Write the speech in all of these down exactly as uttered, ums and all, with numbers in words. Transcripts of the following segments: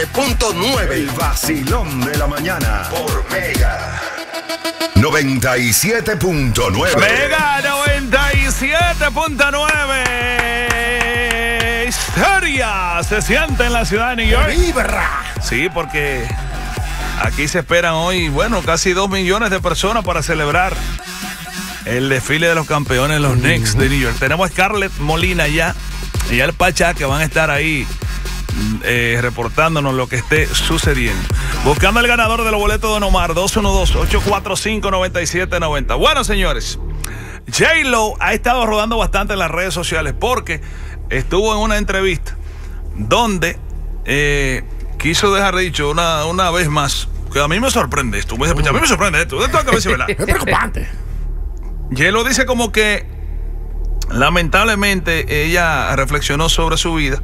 Punto nueve. El vacilón de la mañana por Mega noventa y siete punto nueve. Mega noventa y siete punto nueve. Historia se siente en la ciudad de New York. ¡Vibra! Sí, porque aquí se esperan hoy, bueno, casi dos millones de personas para celebrar el desfile de los campeones, los uh-huh. Knicks de New York. Tenemos a Scarlett Molina ya y al Pachá que van a estar ahí eh, reportándonos lo que esté sucediendo. Buscando el ganador de los boletos de Don Omar, dos uno dos, ocho cuatro cinco, nueve siete nueve cero. Bueno, señores, J-Lo ha estado rodando bastante en las redes sociales porque estuvo en una entrevista donde eh, quiso dejar dicho una, una vez más que a mí me sorprende esto. Me dice, a mí me sorprende esto. Esto es ¿verdad? Es preocupante. J-Lo dice como que lamentablemente ella reflexionó sobre su vida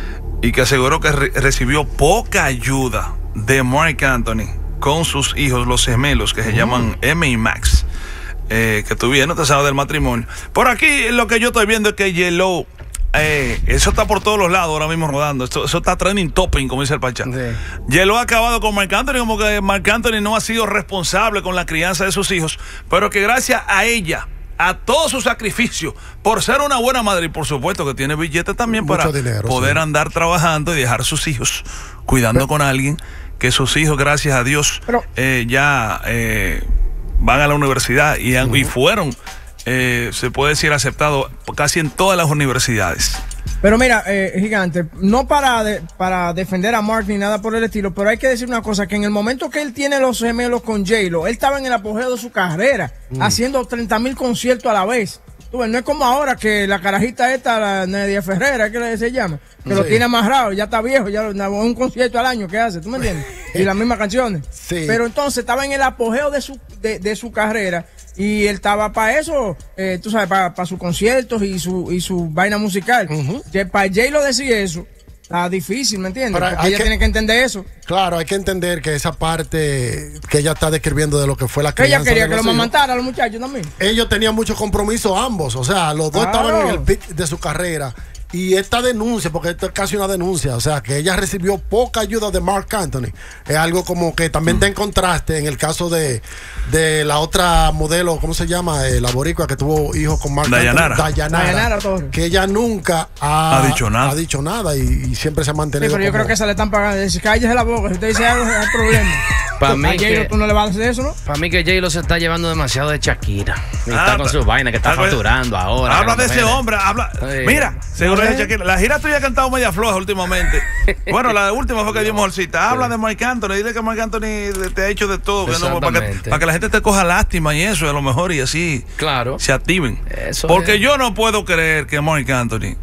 y que aseguró que re- recibió poca ayuda de Marc Anthony con sus hijos, los gemelos, que se uh-huh. llaman M y Max, eh, que tuvieron, te sabes, del matrimonio. Por aquí lo que yo estoy viendo es que J-Lo, eh, eso está por todos los lados ahora mismo rodando, esto, eso está trending topping, como dice el Pachá. Sí. J-Lo ha acabado con Marc Anthony, como que Marc Anthony no ha sido responsable con la crianza de sus hijos, pero que gracias a ella, a todo su sacrificio por ser una buena madre, y por supuesto que tiene billetes también mucho para dinero, poder sí. andar trabajando y dejar a sus hijos cuidando pero, con alguien, que sus hijos, gracias a Dios, pero, eh, ya eh, van a la universidad y, han, uh-huh. y fueron, eh, se puede decir, aceptados casi en todas las universidades. Pero mira, eh, Gigante, no para, de, para defender a Marc ni nada por el estilo, pero hay que decir una cosa, que en el momento que él tiene los gemelos con J-Lo, él estaba en el apogeo de su carrera, mm. haciendo treinta mil conciertos a la vez. Tú ves, no es como ahora que la carajita esta, la Nadia Ferrera, que se llama, que sí. lo tiene amarrado, ya está viejo, ya un concierto al año que hace, ¿tú me entiendes? Y las mismas canciones. Sí. Pero entonces estaba en el apogeo de su, de, de su carrera. Y él estaba para eso, eh, tú sabes, para pa sus conciertos y su y su vaina musical. Uh-huh. Para J-Lo decir eso, está difícil, ¿me entiendes? Pero porque ella que, tiene que entender eso. Claro, hay que entender que esa parte que ella está describiendo de lo que fue la crianza. Ella quería que lo mamantara a los muchachos también. Ellos tenían mucho compromiso ambos, o sea, los dos claro. estaban en el pic de su carrera. Y esta denuncia, porque esto es casi una denuncia, o sea, que ella recibió poca ayuda de Marc Anthony, es algo como que también está en contraste en el caso de, de la otra modelo, ¿cómo se llama? Eh, la boricua que tuvo hijos con Marc Dayanara. Anthony. Dayanara. Dayanara que ella nunca ha, ha dicho nada. Ha dicho nada y, y siempre se ha mantenido. Sí, pero yo como... creo que esa le están pagando. Si cállese la boca, si usted dice algo, no hay problema. Para mí, que, tú no le vas a hacer eso, ¿no? Para mí que J-Lo se está llevando demasiado de Shakira. Y ah, está con su vaina que está facturando ahora. Habla de ese hombre, habla. Sí. Mira, seguro que Shakira. La gira tuya ha cantado media floja últimamente. Bueno, la última fue que dio mejorcita. Habla sí. de Marc Anthony, dile que Marc Anthony te ha hecho de todo. Que no, para, que, para que la gente te coja lástima y eso, a lo mejor, y así claro. se activen. Eso Porque es. yo no puedo creer que Marc Anthony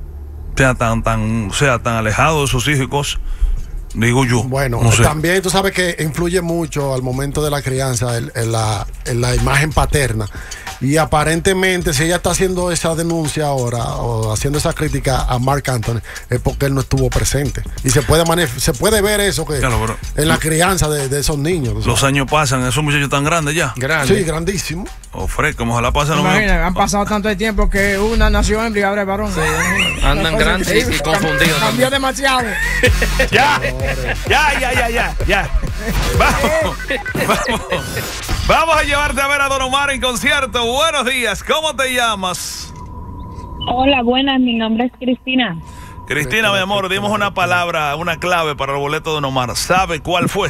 sea tan, tan, sea tan alejado de sus hijos y cosas. Digo yo. Bueno, no sé. También tú sabes que influye mucho al momento de la crianza en, en, la, en la imagen paterna. Y aparentemente, si ella está haciendo esa denuncia ahora o haciendo esa crítica a Marc Anthony, es porque él no estuvo presente. Y se puede manif- se puede ver eso que claro, pero, en la crianza de, de esos niños. Los años pasan, esos muchachos tan grandes ya. Grande. Sí, grandísimo. O fresco, ojalá pasen lo mismo. Han pasado tanto de tiempo que una nació en brigada de varón. Sí. Andan grandes y, y confundidos. Cambió demasiado. ya, ya, ya, ya, ya, ya. Vamos, vamos. Vamos a llevarte a ver a Don Omar en concierto. Buenos días, ¿cómo te llamas? Hola, buenas, mi nombre es Cristina. Cristina, mi amor, dimos una palabra, una clave para el boleto de Don Omar. ¿Sabe cuál fue?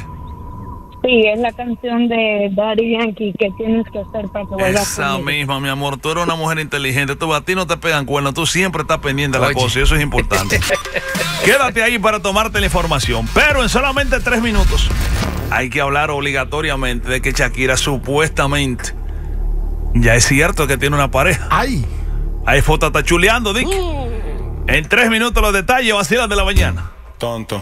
Sí, es la canción de Daddy Yankee, que tienes que hacer para que vuelvas Esa conmigo. misma, mi amor, tú eres una mujer inteligente, tú, a ti no te pegan cuernos, tú siempre estás pendiente de la cosa y eso es importante. Quédate ahí para tomarte la información, pero en solamente tres minutos hay que hablar obligatoriamente de que Shakira supuestamente ya es cierto que tiene una pareja. ¡Ay! Hay fotos, está chuleando, Dick. Mm. En tres minutos los detalles, vacilan de la mañana. Tonto.